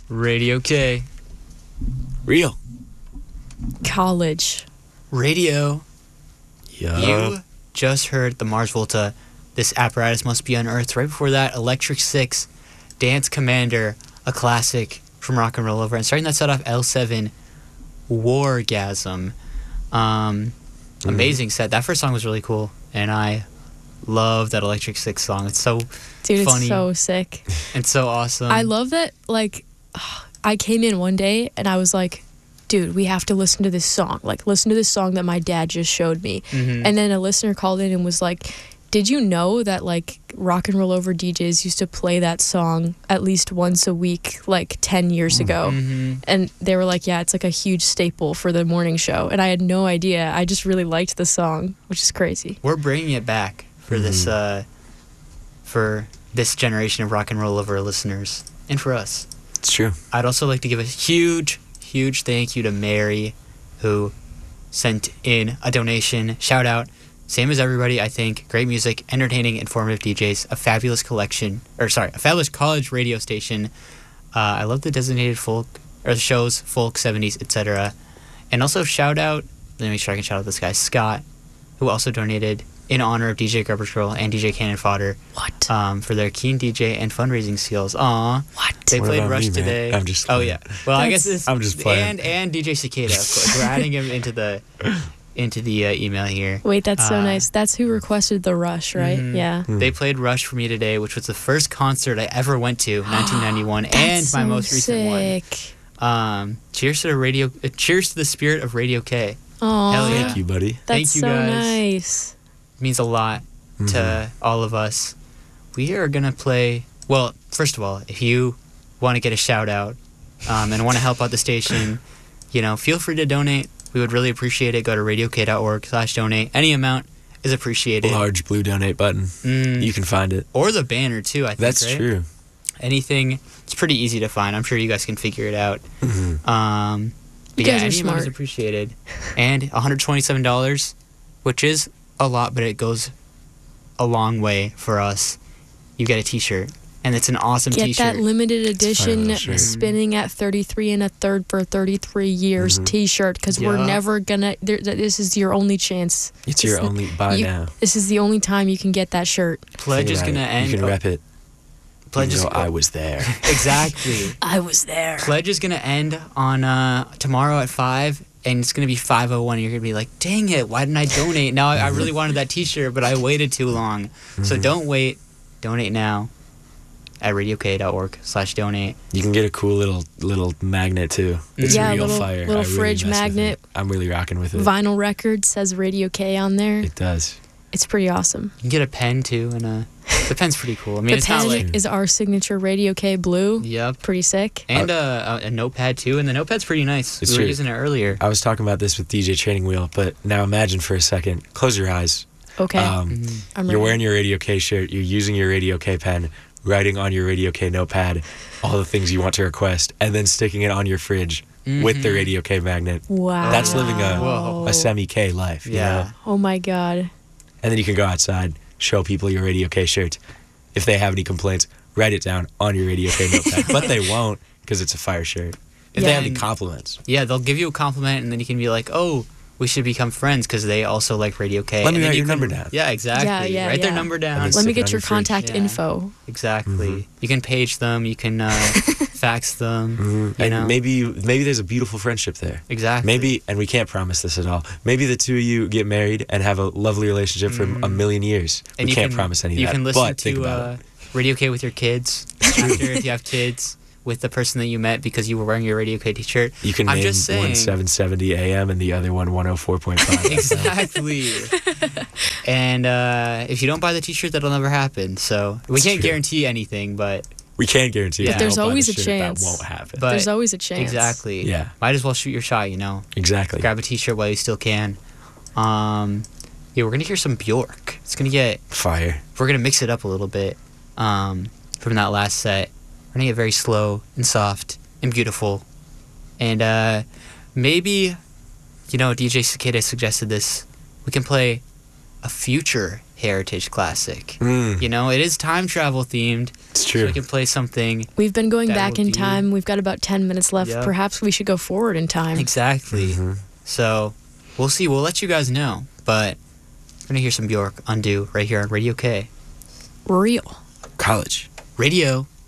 Radio K. Real. College. Radio. Yeah. You just heard the Mars Volta, This Apparatus Must Be Unearthed. Right before that, Electric Six, Dance Commander, a classic from Rock and Roll Over. And starting that set off, L7, Wargasm. Amazing set. That first song was really cool, and I love that Electric Six song. It's so Dude, funny. it's so sick. And so awesome. I love that, like, I came in one day and I was like, dude, we have to listen to this song. Like, listen to this song that my dad just showed me. Mhm. And then a listener called in and was like, did you know that, like, Rock and Roll Over DJs used to play that song at least once a week, like, 10 years ago? Mhm. And they were like, yeah, it's like a huge staple for the morning show. And I had no idea. I just really liked the song, which is crazy. We're bringing it back for this generation of Rock and Roll Over listeners, and for us. It's true. I'd also like to give a huge thank you to Mary, who sent in a donation. Shout out. Same as everybody, I think. Great music, entertaining, informative DJs, a fabulous college radio station. I love the designated folk, or the shows, folk, 70s, etc. And also shout out, let me make sure I can shout out this guy, Scott, who also donated in honor of DJ Garbage Girl and DJ Cannon Fodder. What? For their keen DJ and fundraising skills. Aw. What? They What played about Rush me, man? today. I'm just Oh playing. yeah. Well, I guess it's I'm just playing. And DJ Cicada, of course. We're adding him into the email here. Wait, that's so nice. That's who requested the Rush, right? Mhm. Yeah. They played Rush for me today, which was the first concert I ever went to, 1991, and That's my so most recent sick. one. Cheers to the spirit of Radio K. Aw, Hell yeah. Thank you, buddy. that's Thank you, so guys. nice. It means a lot to all of us. We are gonna play. Well, first of all, if you want to get a shout out and want to help out the station, feel free to donate. We would really appreciate it. Go to radiok.org/donate. Any amount is appreciated. Large blue donate button. You can find it. Or the banner too, I think. That's right? true. Anything. It's pretty easy to find. I'm sure you guys can figure it out. Mm-hmm. But You guys are any amount is smart. appreciated. And $127, which is a lot, but it goes a long way for us. You get a t-shirt. And it's an awesome Get t-shirt. that limited edition little shirt. spinning at 33 1/3 for 33 years t-shirt, because we're Yeah. never gonna, this is your only chance. It's your only buy now. This is the only time you can get that shirt. Pledge Think is about going to it. end. You can rep it. Pledge is Even though I was there. Exactly. I was there. Pledge is going to end on tomorrow at 5, and it's going to be 5:01. And you're going to be like, dang it, why didn't I donate? Now I really wanted that t-shirt, but I waited too long. So don't wait. Donate now at radiok.org/donate. You can get a cool little magnet too. It's Yeah, real little- fire. little I really fridge mess with magnet. it. I'm really rocking with it. Vinyl record says Radio K on there. It does. It's pretty awesome. You can get a pen too, and the pen's pretty cool. I mean, The it's not pen like. is our signature Radio K blue. Yep. Pretty sick. And a notepad too, and the notepad's pretty nice. It's We were true. using it earlier. I was talking about this with DJ Training Wheel, but now imagine for a second. Close your eyes. Okay. Mm-hmm. I'm You're ready. wearing your Radio K shirt. You're using your Radio K pen, writing on your Radio K notepad all the things you want to request, and then sticking it on your fridge with the Radio K magnet. Wow. That's living Whoa. a semi-K life. You Yeah. know? Oh my God. And then you can go outside, show people your Radio K shirt. If they have any complaints, write it down on your Radio K notepad. But they won't, because it's a fire shirt. If they Yeah. have any compliments, Yeah, they'll give you a compliment, and then you can be like, "Oh, we should become friends because they also like Radio K." Let me And then write you your can- number down. Yeah, exactly. Yeah, write their yeah. number down. And Let stick me it get on your your fridge. contact Yeah. info. Exactly. You can page them. You can fax them. You and know. maybe there's a beautiful friendship there. Exactly. Maybe, and we can't promise this at all, maybe the two of you get married and have a lovely relationship for a million years. And We you can't can- promise any of You that, can listen but think about to it. Radio K with your kids after if you have kids. With the person that you met because you were wearing your Radio K t-shirt. You can I'm name just saying. one 770 AM and the other one 104.5. Exactly. And if you don't buy the t-shirt, that'll never happen. So we It's can't true. guarantee anything, but We can't guarantee But if there's you don't buy always the a shirt, chance. That won't happen. But There's always a chance. exactly. Yeah. Might as well shoot your shot, you know. Exactly. Grab a t-shirt while you still can. Yeah, we're gonna hear some Bjork. It's gonna get. Fire. We're gonna mix it up a little bit. From that last set, we're gonna get very slow and soft and beautiful, and maybe, DJ Cicada suggested this. We can play a future Heritage Classic. Mm, You know, it is time travel themed. it's So true. we can play something. We've been going That back will in be- time. We've got about 10 minutes left. Yep. Perhaps we should go forward in time. Exactly. Mhm. So we'll see. We'll let you guys know. But we're going to hear some Bjork Undo right here on Radio K. Real. College. Radio